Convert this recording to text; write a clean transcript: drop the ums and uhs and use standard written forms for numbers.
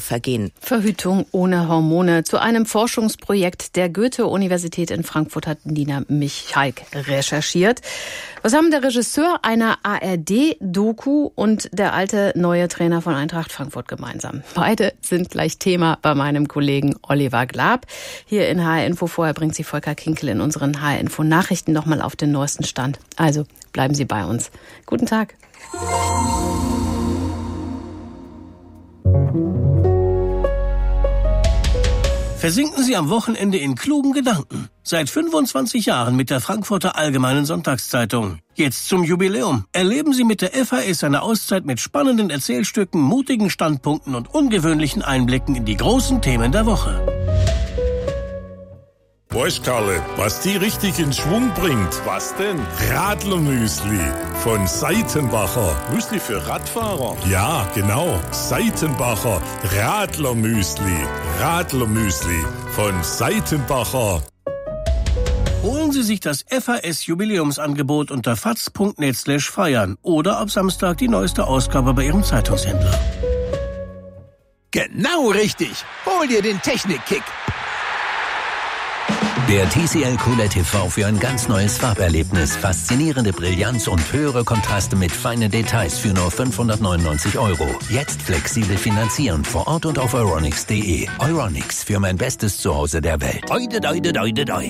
vergehen. Verhütung ohne Hormone. Zu einem Forschungsprojekt der Goethe-Universität in Frankfurt hat Nina Michaik recherchiert. Was haben der Regisseur einer ARD-Doku und der alte neue Trainer von Eintracht Frankfurt gemeinsam? Beide sind gleich Thema bei meinem Kollegen Oliver Glab. Hier in HR Info. Vorher bringt sie Volker Kinkel in unseren HR Info Nachrichten nochmal auf den neuesten Stand. Also bleiben Sie bei uns. Guten Tag. Versinken Sie am Wochenende in klugen Gedanken. Seit 25 Jahren mit der Frankfurter Allgemeinen Sonntagszeitung. Jetzt zum Jubiläum. Erleben Sie mit der FAS eine Auszeit mit spannenden Erzählstücken, mutigen Standpunkten und ungewöhnlichen Einblicken in die großen Themen der Woche. Weißt Karle, was die richtig in Schwung bringt? Was denn? Radlermüsli von Seitenbacher. Müsli für Radfahrer? Ja, genau. Seitenbacher Radlermüsli. Radlermüsli von Seitenbacher. Holen Sie sich das FAS-Jubiläumsangebot unter faz.net/feiern oder ab Samstag die neueste Ausgabe bei Ihrem Zeitungshändler. Genau richtig. Hol dir den Technikkick. Der TCL QLED TV für ein ganz neues Farberlebnis. Faszinierende Brillanz und höhere Kontraste mit feinen Details für nur 599 €. Jetzt flexibel finanzieren vor Ort und auf euronics.de. Euronics, für mein bestes Zuhause der Welt.